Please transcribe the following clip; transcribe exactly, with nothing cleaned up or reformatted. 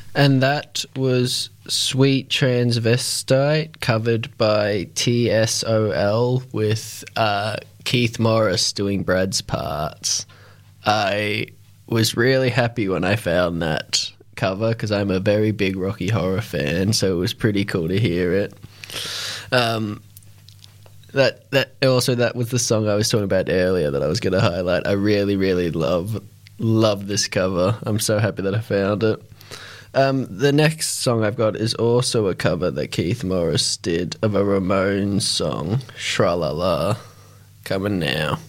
And that was Sweet Transvestite, covered by T S O L with uh, Keith Morris doing Brad's parts. I was really happy when I found that cover because I'm a very big Rocky Horror fan, so it was pretty cool to hear it. Um, that that also that was the song I was talking about earlier that I was going to highlight. I really, really love love this cover. I'm so happy that I found it. Um, the next song I've got is also a cover that Keith Morris did of a Ramones song, Stra La La, coming now.